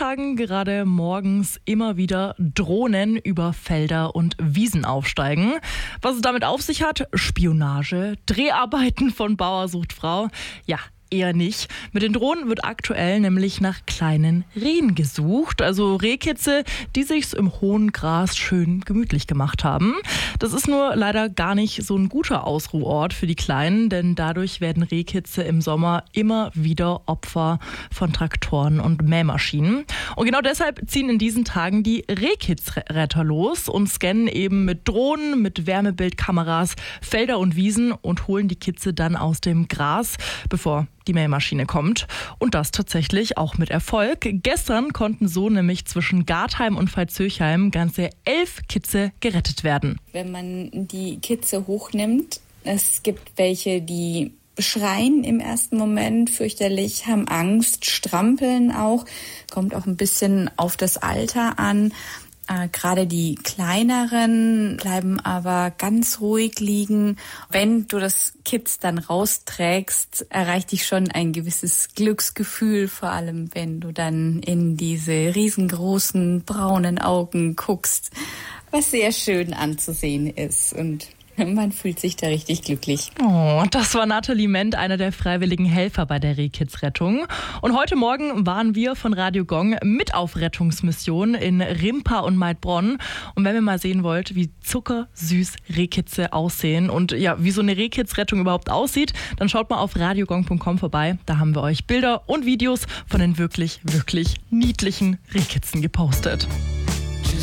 Tagen gerade morgens immer wieder Drohnen über Felder und Wiesen aufsteigen. Was es damit auf sich hat? Spionage, Dreharbeiten von Bauer sucht Frau. Ja, eher nicht. Mit den Drohnen wird aktuell nämlich nach kleinen Rehen gesucht, also Rehkitze, die sich's im hohen Gras schön gemütlich gemacht haben. Das ist nur leider gar nicht so ein guter Ausruhort für die Kleinen, denn dadurch werden Rehkitze im Sommer immer wieder Opfer von Traktoren und Mähmaschinen. Und genau deshalb ziehen in diesen Tagen die Rehkitzretter los und scannen eben mit Drohnen, mit Wärmebildkameras Felder und Wiesen und holen die Kitze dann aus dem Gras, bevor die Mähmaschine kommt. Und das tatsächlich auch mit Erfolg. Gestern konnten so nämlich zwischen Gartheim und Veitshöchheim ganze 11 Kitze gerettet werden. Wenn man die Kitze hochnimmt, es gibt welche, die schreien im ersten Moment fürchterlich, haben Angst, strampeln auch, kommt auch ein bisschen auf das Alter an. Gerade die kleineren bleiben aber ganz ruhig liegen. Wenn du das Kitz dann rausträgst, erreicht dich schon ein gewisses Glücksgefühl, vor allem wenn du dann in diese riesengroßen braunen Augen guckst, was sehr schön anzusehen ist und man fühlt sich da richtig glücklich. Oh, das war Nathalie Ment, einer der freiwilligen Helfer bei der Rehkitzrettung. Und heute Morgen waren wir von Radio Gong mit auf Rettungsmission in Rimpa und Maidbronn. Und wenn ihr mal sehen wollt, wie zuckersüß Rehkitze aussehen und ja, wie so eine Rehkitzrettung überhaupt aussieht, dann schaut mal auf radiogong.com vorbei. Da haben wir euch Bilder und Videos von den wirklich, wirklich niedlichen Rehkitzen gepostet.